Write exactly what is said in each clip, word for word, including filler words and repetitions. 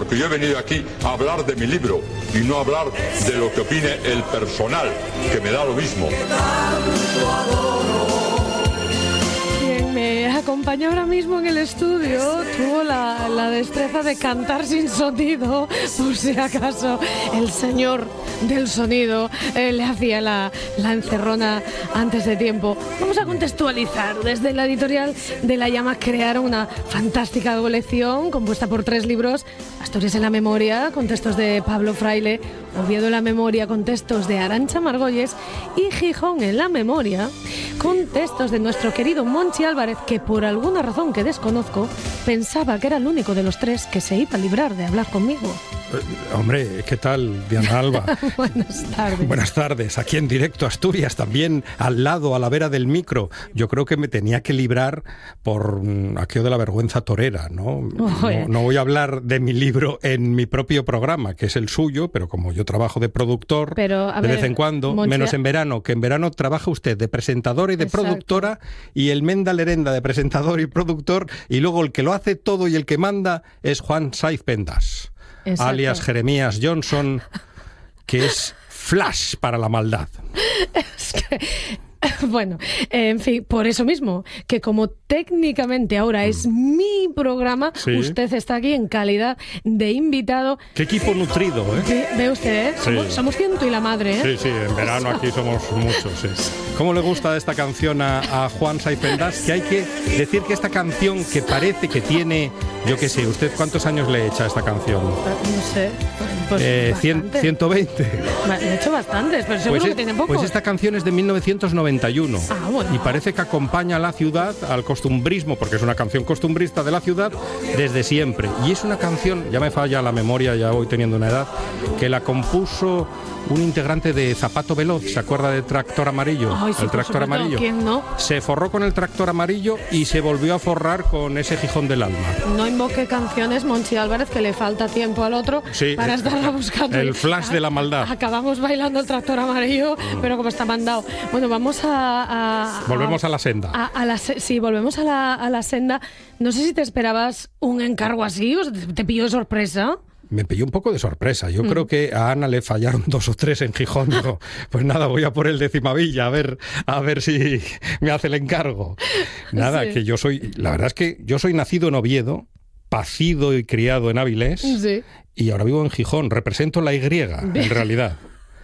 porque yo he venido aquí a hablar de mi libro y no a hablar de lo que opine el personal, que me da lo mismo. Quien me acompaña ahora mismo en el estudio tuvo la, la destreza de cantar sin sonido, por si acaso el señor del sonido eh, le hacía la, la encerrona antes de tiempo. Vamos a contextualizar. Desde la editorial de La Llama crearon una fantástica colección compuesta por tres libros: Asturias en la memoria, con textos de Pablo Fraile; Oviedo en la memoria, con textos de Arantxa Margolles; y Gijón en la memoria, con textos de nuestro querido Monchi Álvarez, que por alguna razón que desconozco pensaba que era el único de los tres que se iba a librar de hablar conmigo. Eh, hombre, ¿qué tal, Diana Alba? Buenas tardes. Buenas tardes, aquí en directo Asturias, también al lado, a la vera del micro. Yo creo que me tenía que librar por mm, aquello de la vergüenza torera, ¿no? No, no voy a hablar de mi libro en mi propio programa, que es el suyo, pero como yo trabajo de productor, pero, a de ver, vez en cuando, Monchi... menos en verano, que en verano trabaja usted de presentadora y de Exacto. productora, y el Menda Lerenda de presentador y productor, y luego el que lo hace todo y el que manda es Juan Saiz Pendas. Exacto. Alias Jeremías Johnson, que es Flash para la maldad. Es que, bueno, en fin, por eso mismo, que como técnicamente ahora es mi programa, sí. Usted está aquí en calidad de invitado. Qué equipo nutrido, ¿eh? Sí, ve usted, ¿eh? Sí. Somos, somos ciento y la madre, ¿eh? Sí, sí, en verano aquí somos muchos, sí. ¿Cómo le gusta esta canción a, a Juan Saiz Pendas? Que hay que decir que esta canción, que parece que tiene, yo qué sé, ¿usted cuántos años le echa a esta canción? No sé. Pues eh, cien, ciento veinte. Le he hecho bastantes, pero seguro pues que tiene poco. Pues esta canción es de mil novecientos noventa y uno. Ah, bueno. Y parece que acompaña a la ciudad, al costumbrismo, porque es una canción costumbrista de la ciudad desde siempre. Y es una canción, ya me falla la memoria, ya voy teniendo una edad, que la compuso un integrante de Zapato Veloz. ¿Se acuerda de Tractor Amarillo? Ay, sí, el Tractor Amarillo. ¿Quién no? Se forró con el Tractor Amarillo y se volvió a forrar con ese Gijón del alma. No invoque canciones, Monchi Álvarez, que le falta tiempo al otro sí, para estarla buscando. El Flash de la maldad. Acabamos bailando el Tractor Amarillo, mm. pero como está mandado. Bueno, vamos a... a volvemos a la senda. A, a la, sí, volvemos a la, a la senda. No sé si te esperabas un encargo así, o te, te pilló de sorpresa. Me pilló un poco de sorpresa. Yo mm. creo que a Ana le fallaron dos o tres en Gijón. Digo, pues nada, voy a por el de Cimavilla a ver, a ver si me hace el encargo. Nada, sí. que yo soy... La verdad es que yo soy nacido en Oviedo, pacido y criado en Avilés, sí. y ahora vivo en Gijón. Represento la Y, en realidad.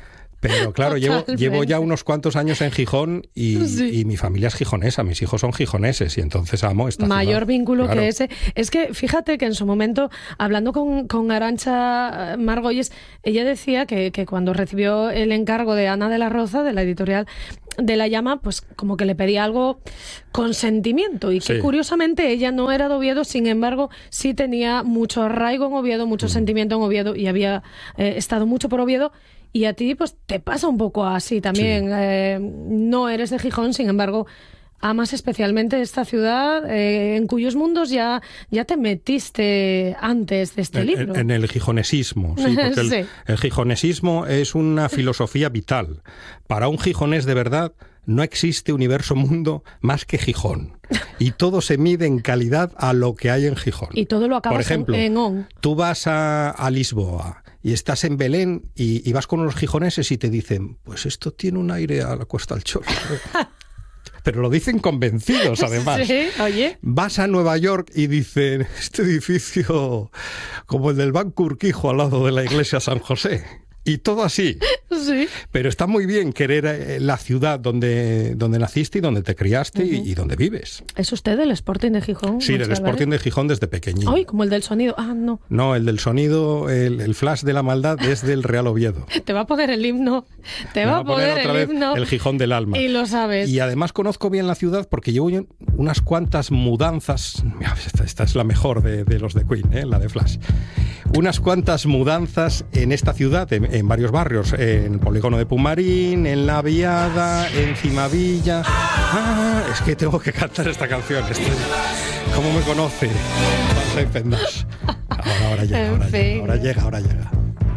Pero claro, llevo, llevo ya unos cuantos años en Gijón y, sí. y mi familia es gijonesa, mis hijos son gijoneses y entonces amo esta Mayor ciudad. vínculo claro. que ese. Es que fíjate que en su momento, hablando con, con Arantxa Margolles, ella decía que, que cuando recibió el encargo de Ana de la Roza, de la editorial de La Llama, pues como que le pedía algo con sentimiento y que sí. curiosamente ella no era de Oviedo, sin embargo sí tenía mucho arraigo en Oviedo, mucho mm. sentimiento en Oviedo y había eh, estado mucho por Oviedo. Y a ti pues te pasa un poco así también. Sí. Eh, no eres de Gijón, sin embargo, amas especialmente esta ciudad eh, en cuyos mundos ya, ya te metiste antes de este en, libro. En el gijonesismo, sí, porque el, sí. el gijonesismo es una filosofía vital. Para un gijonés de verdad no existe universo mundo más que Gijón. Y todo se mide en calidad a lo que hay en Gijón. Y todo lo acabas Por ejemplo, en, en on. Tú vas a, a Lisboa y estás en Belén y, y vas con unos gijoneses y te dicen, pues esto tiene un aire a la Costa del Sol. Pero lo dicen convencidos, además. Sí, oye. Vas a Nueva York y dicen, este edificio como el del Banco Urquijo al lado de la iglesia San José. Y todo así. Sí. Pero está muy bien querer la ciudad donde, donde naciste y donde te criaste uh-huh. y, y donde vives. ¿Es usted del Sporting de Gijón? Sí, del Sporting de Gijón desde pequeñito. Ay, como el del sonido. Ah, no. No, el del sonido, el, el Flash de la maldad es del Real Oviedo. Te va a poner el himno. Te va, va a poner, poner otra el vez himno. El Gijón del alma. Y lo sabes. Y además conozco bien la ciudad porque llevo unas cuantas mudanzas. Esta, esta es la mejor de, de los de Queen, ¿eh? La de Flash. Unas cuantas mudanzas en esta ciudad, en, en varios barrios, en el polígono de Pumarín, en La Viada, en Cimavilla. Ah, es que tengo que cantar esta canción. Esto es, ¿cómo me conoce? Juan Pendas. Ahora, ahora llega, ahora llega, ahora llega, ahora llega.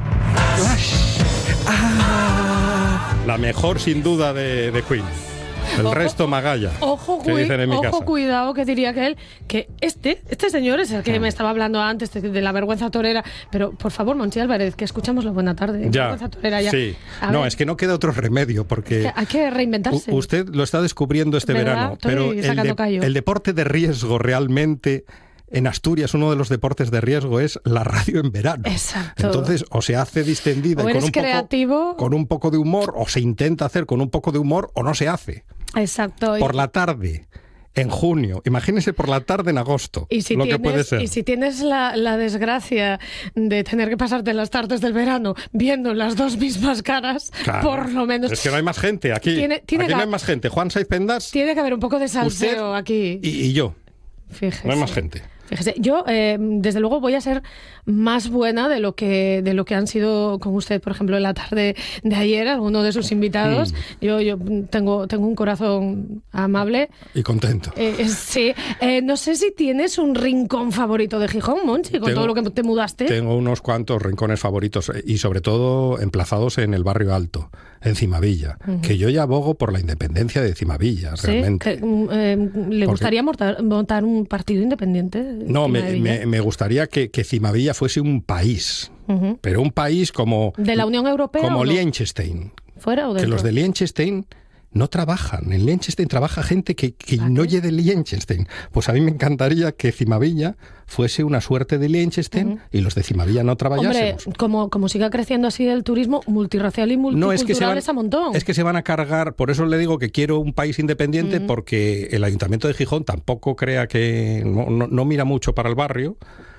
Ah, la mejor sin duda de, de Queen. El ojo, resto magalla. Ojo, que dicen en mi ojo casa. cuidado, que diría que él, que este, este señor es el que me estaba hablando antes de, de la vergüenza torera. Pero, por favor, Monchi Álvarez, que escuchamos la buena tarde. Ya, vergüenza torera ya. sí. A No, ver, es que no queda otro remedio, porque... es que hay que reinventarse. U- usted lo está descubriendo este ¿Verdad? verano, Estoy pero el, sacando de- callo. el deporte de riesgo realmente... En Asturias, uno de los deportes de riesgo es la radio en verano. Exacto. Entonces, o se hace distendida O y con eres un, creativo. poco, con un poco de humor, o se intenta hacer con un poco de humor, o no se hace. Exacto. Por la tarde, en junio. Imagínese por la tarde en agosto, Y si lo tienes, que puede ser. Y si tienes la, la desgracia de tener que pasarte las tardes del verano viendo las dos mismas caras, Claro. por lo menos... Es que no hay más gente aquí. Tiene- tiene aquí que- no hay más gente. Juan Saiz Pendas Tiene que haber un poco de salseo usted aquí. y, y yo. Fíjese. No hay más gente. Fíjese, yo eh, desde luego voy a ser más buena de lo que de lo que han sido con usted, por ejemplo, en la tarde de ayer, alguno de sus invitados. Mm. Yo, yo tengo, tengo un corazón amable. Y contento. Eh, sí, eh, no sé si tienes un rincón favorito de Gijón, Monchi, con Tengo- todo lo que te mudaste. Tengo unos cuantos rincones favoritos eh, y sobre todo emplazados en el barrio alto, en Cimavilla, que yo ya abogo por la independencia de Cimavilla, Sí, realmente. que, mm, eh, ¿Le Porque- gustaría montar, montar un partido independiente? No, me, Cimavilla? me- me gustaría que, que Cimavilla fuese un país, Ujú. pero un país como, ¿De la Unión Europea como o no? Liechtenstein, ¿Fuera o que dentro? los de Liechtenstein no trabajan. En Liechtenstein trabaja gente que, que no qué? llegue de Liechtenstein. Pues a mí me encantaría que Cimavilla fuese una suerte de Liechtenstein y los de Cimavilla no Hombre, trabajásemos. como, como siga creciendo así el turismo multirracial y multicultural No, es que, se van, es a montón. es que se van a cargar, por eso le digo que quiero un país independiente, porque el Ayuntamiento de Gijón tampoco crea que, no, no- no mira mucho para el barrio,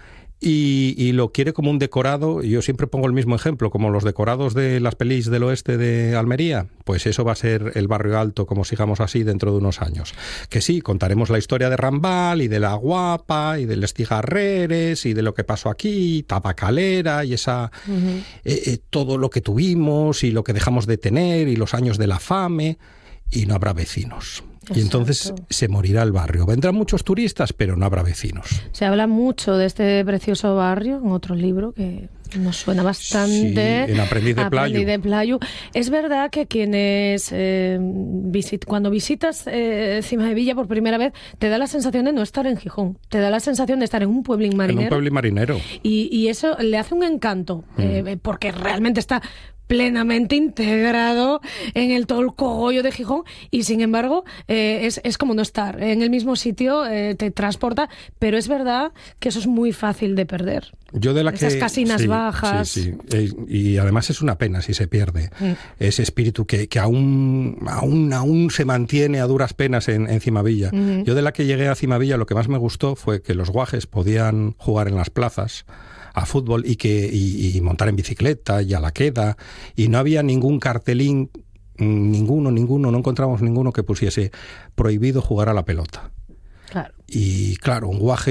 y, y lo quiere como un decorado. Yo siempre pongo el mismo ejemplo, como los decorados de las pelis del oeste de Almería, pues eso va a ser el barrio alto, como sigamos así dentro de unos años. Que sí, contaremos la historia de Rambal y de La Guapa y del Estigarreres y de lo que pasó aquí, Tabacalera y esa eh, eh, todo lo que tuvimos y lo que dejamos de tener y los años de la fame, y no habrá vecinos. Y entonces Exacto. se morirá el barrio. Vendrán muchos turistas, pero no habrá vecinos. Se habla mucho de este precioso barrio en otro libro que nos suena bastante. Sí, en Aprendiz de Playu. Aprendiz de Playu. Es verdad que quienes eh, visit, cuando visitas eh, Cimavilla por primera vez, te da la sensación de no estar en Gijón. Te da la sensación de estar en un pueblín En marinero. un pueblo marinero. Y, y eso le hace un encanto, eh, porque realmente está plenamente integrado en el todo el cogollo de Gijón, y sin embargo eh, es, es como no estar en el mismo sitio, eh, te transporta, pero es verdad que eso es muy fácil de perder. Yo de la Esas que, casinas sí, bajas. Sí, sí. Eh, Y además es una pena si se pierde ese espíritu que, que aún, aún, aún se mantiene a duras penas en, en Cimavilla. Yo de la que llegué a Cimavilla, lo que más me gustó fue que los guajes podían jugar en las plazas a fútbol y que y, y montar en bicicleta y a la queda, y no había ningún cartelín, ninguno, ninguno, no encontramos ninguno que pusiese prohibido jugar a la pelota. Claro. Y claro, un guaje